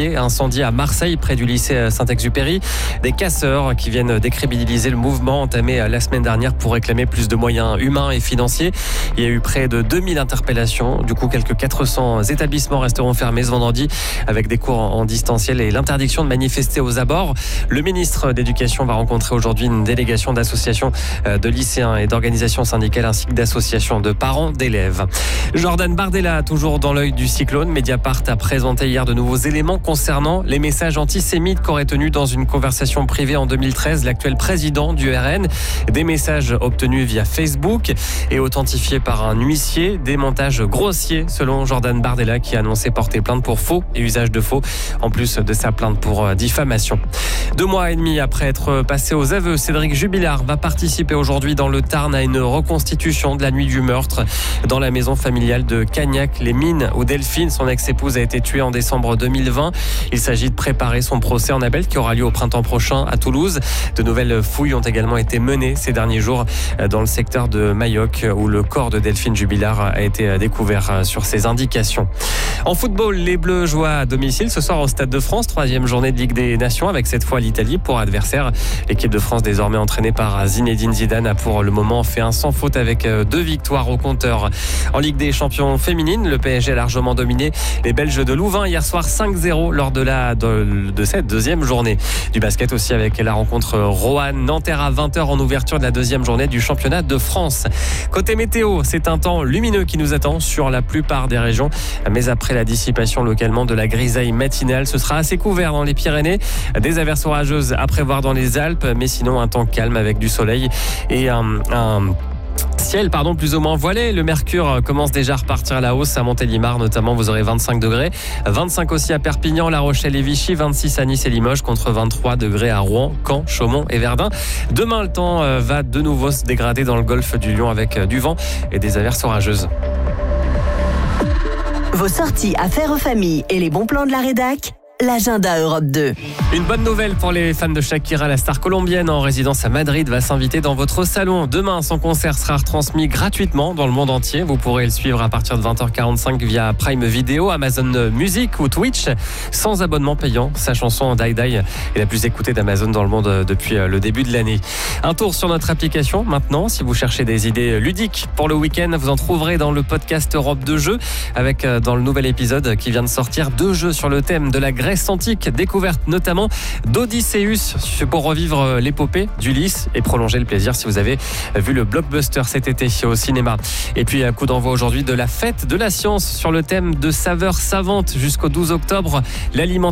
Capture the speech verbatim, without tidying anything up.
janvier, incendie à Marseille, près du lycée Saint-Exupéry. Des casseurs qui viennent décrédibiliser le mouvement entamé la semaine dernière pour réclamer plus de moyens humains et financiers. Il y a eu près de deux mille interpellations. Du coup, quelques quatre cents établissements resteront fermés ce vendredi avec des cours en distanciel et l'interdiction de manifester aux abords. Le ministre d'Éducation va rencontrer aujourd'hui une délégation d'associations de lycéens et d'organisations syndicales ainsi que d'associations de parents d'élèves. Jordan Bardella, toujours dans l'œil du cyclone. Mediapart a présenté hier de nouveaux éléments concernant les messages antisémites qu'aurait tenus dans une conversation privée en deux mille treize l'actuel président du R N. Des messages obtenus via Facebook et authentifiés par un huissier. Des montages grossiers selon Jordan Bardella qui a annoncé porter plainte pour faux et usage de faux, en plus de sa plainte pour diffamation. Deux mois et demi après être passé aux aveux, Cédric Jubilard va participer aujourd'hui dans le Tarn à une reconstitution de la nuit du meurtre dans la maison familiale de Cagnac-les-Mines où Delphine, son ex-épouse, a été tuée en décembre deux mille vingt. Il s'agit de préparer son procès en appel qui aura lieu au printemps prochain à Toulouse. De nouvelles fouilles ont également été menées ces derniers jours dans le secteur de Mayoc où le corps de Delphine Jubilard a été découvert sur ses indications. En football, les Bleus jouent à domicile ce soir au Stade de France, troisième journée de Ligue des Nations avec cette fois l'Italie pour adversaire. L'équipe de France désormais entraînée par Zinedine Zidane a pour le moment fait un sans faute avec deux victoires au compteur. En Ligue des Champions féminines, le P S G a largement dominé les Belges de Louvain hier soir cinq zéro lors de, la, de, de cette deuxième journée. Du basket aussi avec la rencontre Roanne-Nanterre à vingt heures en ouverture de la deuxième journée du championnat de France. Côté météo, c'est un temps lumineux qui nous attend sur la plupart des régions. Mais après la dissipation localement de la grisaille matinale, ce sera assez couvert dans les Pyrénées. Des averses orageuses à prévoir dans les Alpes, mais sinon un temps calme avec du soleil et un... un ciel pardon, plus ou moins voilé. Le mercure commence déjà à repartir à la hausse à Montélimar notamment, vous aurez vingt-cinq degrés, vingt-cinq aussi à Perpignan, La Rochelle et Vichy, vingt-six à Nice et Limoges contre vingt-trois degrés à Rouen, Caen, Chaumont et Verdun. Demain, le temps va de nouveau se dégrader dans le golfe du Lion avec du vent et des averses orageuses. Vos sorties affaires aux familles et les bons plans de la rédac, l'agenda Europe deux. Une bonne nouvelle pour les fans de Shakira, la star colombienne en résidence à Madrid va s'inviter dans votre salon. Demain, son concert sera retransmis gratuitement dans le monde entier. Vous pourrez le suivre à partir de vingt heures quarante-cinq via Prime Video, Amazon Music ou Twitch, sans abonnement payant. Sa chanson Die Die est la plus écoutée d'Amazon dans le monde depuis le début de l'année. Un tour sur notre application maintenant. Si vous cherchez des idées ludiques pour le week-end, vous en trouverez dans le podcast Europe deux Jeux, avec dans le nouvel épisode qui vient de sortir deux jeux sur le thème de la Grèce antique, découverte notamment d'Odysseus pour revivre l'épopée d'Ulysse et prolonger le plaisir si vous avez vu le blockbuster cet été au cinéma. Et puis un coup d'envoi aujourd'hui de la fête de la science sur le thème de saveurs savantes jusqu'au douze octobre. L'alimentation